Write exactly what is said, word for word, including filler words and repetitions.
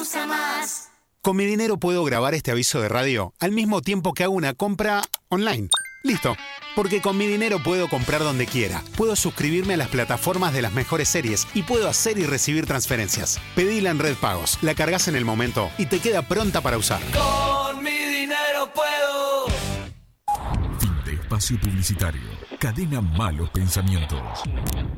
usa más. Con mi dinero puedo grabar este aviso de radio al mismo tiempo que hago una compra online. Listo. Porque con mi dinero puedo comprar donde quiera. Puedo suscribirme a las plataformas de las mejores series y puedo hacer y recibir transferencias. Pedila en Red Pagos, la cargas en el momento y te queda pronta para usar. Con mi dinero puedo. Fin de espacio publicitario. Cadena Malos Pensamientos.